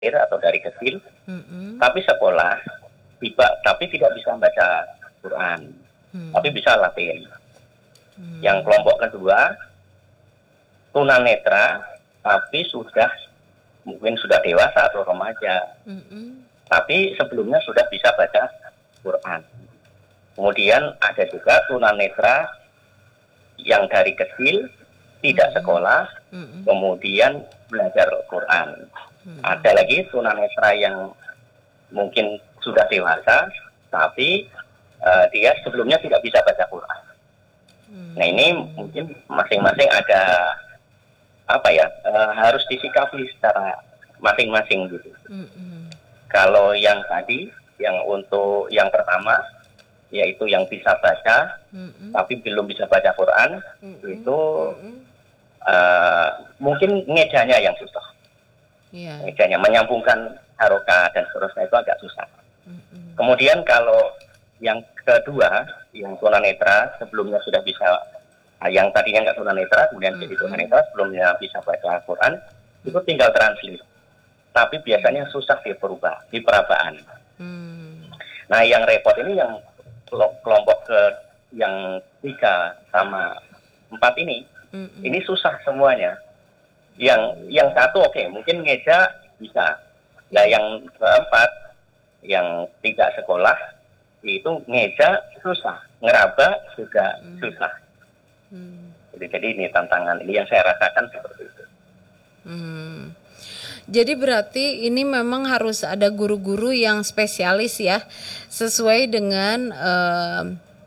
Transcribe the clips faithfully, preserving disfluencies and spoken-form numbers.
atau dari kecil, Mm-mm. tapi sekolah, tiba, tapi tidak bisa baca Quran, Hmm. tapi bisa Latin. Hmm. Yang kelompok kedua, tunanetra, tapi sudah mungkin sudah dewasa atau remaja, Mm-mm. tapi sebelumnya sudah bisa baca Quran. Kemudian ada juga tunanetra yang dari kecil tidak Mm-mm. sekolah, Mm-mm. kemudian belajar Quran. Mm-mm. Ada lagi tunanetra yang mungkin sudah dewasa, tapi uh, dia sebelumnya tidak bisa baca Quran. Hmm. Nah ini mungkin masing-masing ada apa ya, uh, harus disikapi secara masing-masing gitu. Mm-mm. Kalau yang tadi, yang untuk yang pertama, yaitu yang bisa baca, Mm-mm. tapi belum bisa baca Quran, Mm-mm. itu Mm-mm. uh, mungkin ngedanya yang susah. Yeah. Ngedanya, menyambungkan harokat dan seterusnya itu agak susah. Mm-mm. Kemudian kalau yang kedua, yang tunanetra, sebelumnya sudah bisa, yang tadinya nggak tunanetra, kemudian Mm-mm. jadi tunanetra, sebelumnya bisa baca Quran, itu tinggal translate. Tapi biasanya susah di perubah, di perabaan. Hmm. Nah yang repot ini yang kelompok ke yang tiga sama empat ini, Mm-mm. ini susah semuanya. Yang yang satu oke, okay, mungkin ngeja bisa. Nah yang keempat, yang tidak sekolah, itu ngeja susah, ngeraba juga Hmm. susah. Hmm. Jadi, jadi ini tantangan, ini yang saya rasakan seperti itu. Hmm. Jadi berarti ini memang harus ada guru-guru yang spesialis ya, sesuai dengan eh,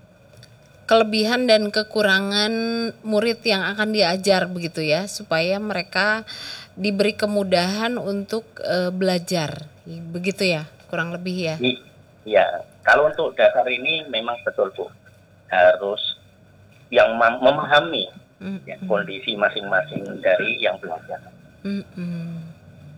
kelebihan dan kekurangan murid yang akan diajar begitu ya, supaya mereka diberi kemudahan untuk eh, belajar, begitu ya, kurang lebih ya. Iya, kalau untuk dasar ini memang betul Bu, harus yang memahami mm-hmm. ya, kondisi masing-masing dari yang belajar. Mm-hmm.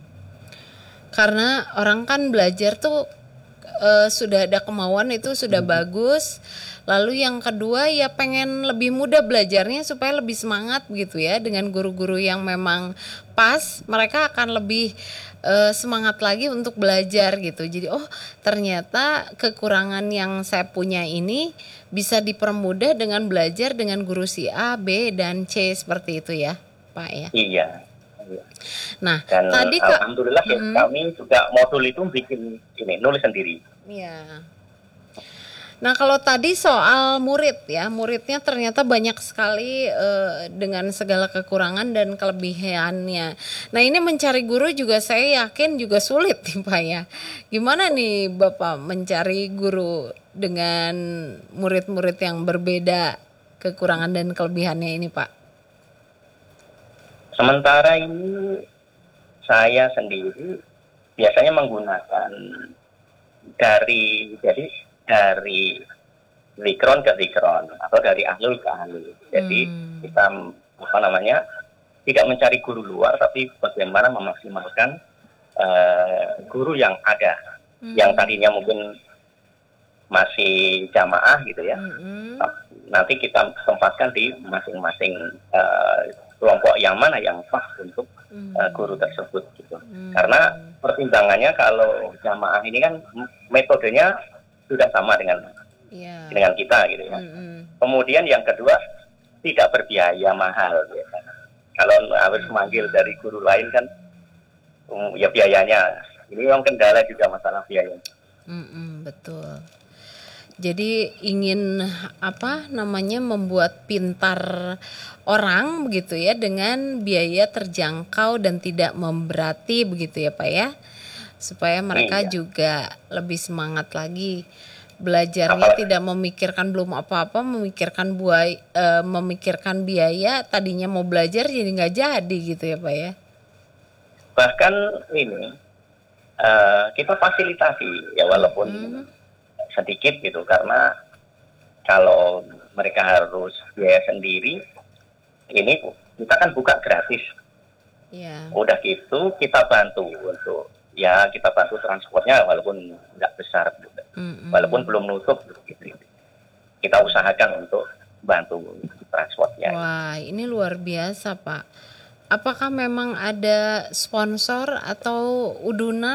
Karena orang kan belajar tuh uh, sudah ada kemauan itu sudah hmm. bagus. Lalu yang kedua ya pengen lebih mudah belajarnya supaya lebih semangat gitu ya, dengan guru-guru yang memang pas, mereka akan lebih uh, semangat lagi untuk belajar gitu. Jadi oh ternyata kekurangan yang saya punya ini bisa dipermudah dengan belajar dengan guru si A, B dan C seperti itu ya Pak ya. Iya. Nah, dan tadi alhamdulillah Kak, ya, hmm. kami juga modul itu bikin ini nulis sendiri. Iya. Nah, kalau tadi soal murid ya, muridnya ternyata banyak sekali uh, dengan segala kekurangan dan kelebihannya. Nah, ini mencari guru juga saya yakin juga sulit nih Pak ya. Gimana nih Bapak mencari guru dengan murid-murid yang berbeda kekurangan dan kelebihannya ini Pak? Sementara ini saya sendiri biasanya menggunakan dari jadi dari zikron ke zikron atau dari ahlul ke ahlul. Jadi hmm. kita apa namanya tidak mencari guru luar, tapi bagaimana memaksimalkan uh, guru yang ada, hmm. yang tadinya mungkin masih jamaah gitu ya. Hmm. Nanti kita tempatkan di masing-masing uh, kelompok yang mana yang pas untuk uh, guru tersebut gitu. Hmm. Karena pertimbangannya kalau jamaah ini kan metodenya sudah sama dengan yeah. dengan kita gitu ya. Hmm. Kemudian yang kedua tidak berbiaya mahal. Ya. Kalau harus hmm. manggil dari guru lain kan um, ya biayanya. Ini memang kendala juga masalah biaya. Hmm, betul. Jadi ingin apa namanya membuat pintar orang begitu ya dengan biaya terjangkau dan tidak memberati begitu ya Pak ya, supaya mereka iya. juga lebih semangat lagi belajarnya, apa? Tidak memikirkan belum apa-apa, memikirkan buai, e, memikirkan biaya, tadinya mau belajar jadi nggak jadi gitu ya Pak ya. Bahkan ini uh, kita fasilitasi ya walaupun hmm. sedikit gitu, karena kalau mereka harus biaya sendiri, ini kita kan buka gratis. Yeah. Udah gitu kita bantu untuk ya kita bantu transportnya walaupun nggak besar, mm-hmm. walaupun belum nutup gitu. Kita usahakan untuk bantu transportnya. Wah, ini luar biasa Pak. apakah memang ada sponsor atau udunan